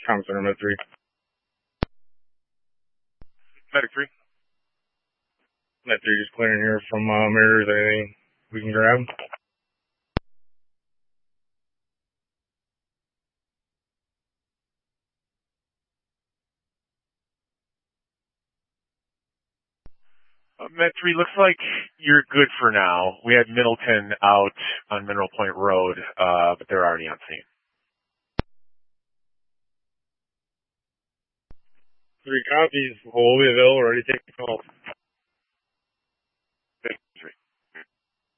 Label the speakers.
Speaker 1: Tom Center, Med 3.
Speaker 2: Medic 3.
Speaker 1: Med 3 just clearing here from mirrors. Anything we can grab?
Speaker 2: Med 3, looks like you're good for now. We had Middleton out on Mineral Point Road, but they're already on scene.
Speaker 1: 3 copies. We'll be available, ready to take the call.